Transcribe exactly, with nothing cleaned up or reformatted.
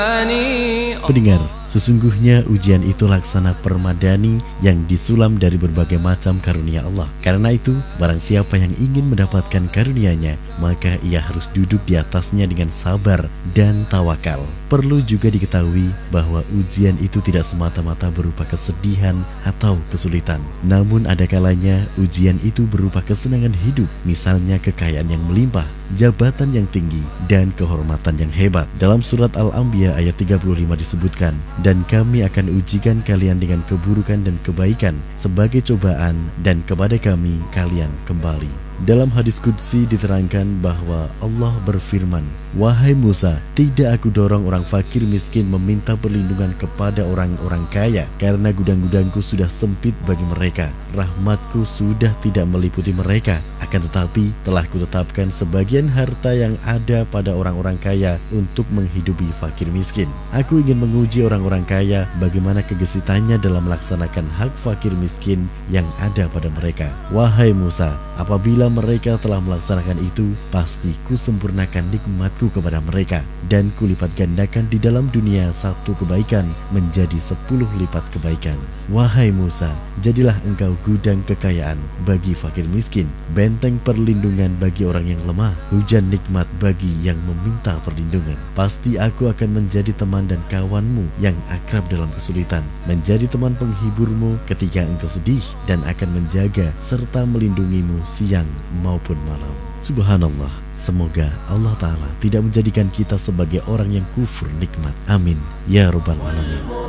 Pendengar, sesungguhnya ujian itu laksana permadani yang disulam dari berbagai macam karunia Allah. Karena itu, barang siapa yang ingin mendapatkan karunia-Nya, maka ia harus duduk di atasnya dengan sabar dan tawakal. Perlu juga diketahui bahwa ujian itu tidak semata-mata berupa kesedihan atau kesulitan. Namun ada kalanya ujian itu berupa kesenangan hidup, misalnya kekayaan yang melimpah, jabatan yang tinggi, dan kehormatan yang hebat. Dalam surat Al-Anbiya ayat tiga puluh lima disebutkan, dan kami akan ujikan kalian dengan keburukan dan kebaikan sebagai cobaan, dan kepada kami kalian kembali. Dalam hadis qudsi diterangkan bahwa Allah berfirman, "Wahai Musa, tidak aku dorong orang fakir miskin meminta perlindungan kepada orang-orang kaya, karena gudang-gudangku sudah sempit bagi mereka. Rahmatku sudah tidak meliputi mereka. Akan tetapi telah kutetapkan sebagian harta yang ada pada orang-orang kaya untuk menghidupi fakir miskin. Aku ingin menguji orang-orang kaya bagaimana kegesitannya dalam melaksanakan hak fakir miskin yang ada pada mereka. Wahai Musa, apabila mereka telah melaksanakan itu, pasti kusempurnakan nikmatku kepada mereka, dan kulipat gandakan di dalam dunia satu kebaikan menjadi sepuluh lipat kebaikan. Wahai Musa, jadilah engkau gudang kekayaan bagi fakir miskin, benteng perlindungan bagi orang yang lemah, hujan nikmat bagi yang meminta perlindungan. Pasti aku akan menjadi teman dan kawanmu yang akrab dalam kesulitan, menjadi teman penghiburmu ketika engkau sedih, dan akan menjaga serta melindungimu siang maupun malam." Subhanallah, semoga Allah Ta'ala tidak menjadikan kita sebagai orang yang kufur nikmat. Amin ya rabbal alamin.